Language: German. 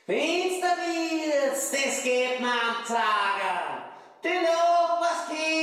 Instabiles, das geht man am Tage. Du noch was